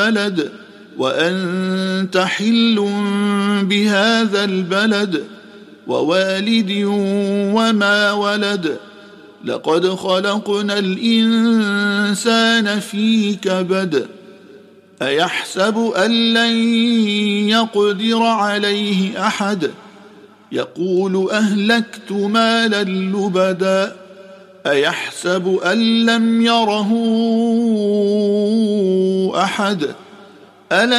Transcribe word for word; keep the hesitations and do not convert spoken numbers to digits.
بلد وأنت حل بهذا البلد ووالد وما ولد لقد خلقنا الإنسان في كبد أيحسب أن لن يقدر عليه أحد يقول أهلكت مالا لبدا أيحسب أن لم يره أحد ألم